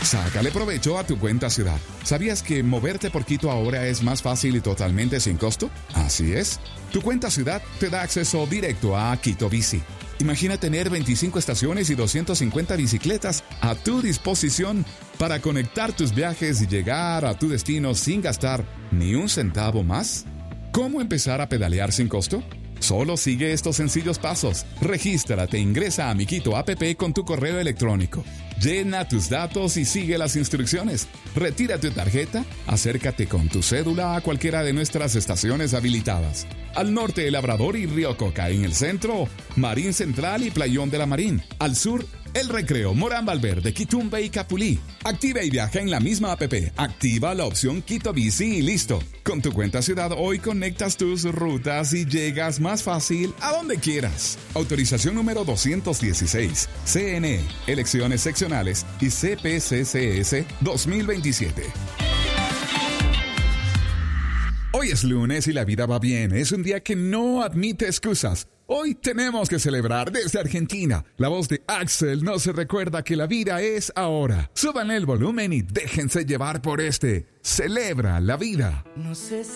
Sácale provecho a tu cuenta ciudad. ¿Sabías que moverte por Quito ahora es más fácil y totalmente sin costo? Así es. Tu cuenta ciudad te da acceso directo a Quito Bici. Imagina tener 25 estaciones y 250 bicicletas a tu disposición para conectar tus viajes y llegar a tu destino sin gastar ni un centavo más. ¿Cómo empezar a pedalear sin costo? Solo sigue estos sencillos pasos. Regístrate, ingresa a Mi Quito app con tu correo electrónico. Llena tus datos y sigue las instrucciones. Retira tu tarjeta, acércate con tu cédula a cualquiera de nuestras estaciones habilitadas. Al norte, El Labrador y Río Coca. En el centro, Marín Central y Playón de la Marín. Al sur, El Recreo, Morán Valverde, Quitumbe y Capulí. Activa y viaja en la misma app. Activa la opción Quito Bici y listo. Con tu cuenta ciudad hoy conectas tus rutas y llegas más fácil a donde quieras. Autorización número 216. CNE, Elecciones Seccionales y CPCCS 2027. Hoy es lunes y la vida va bien. Es un día que no admite excusas. Hoy tenemos que celebrar desde Argentina. La voz de Axel nos recuerda que la vida es ahora. Súbanle el volumen y déjense llevar por este. Celebra la vida. No sé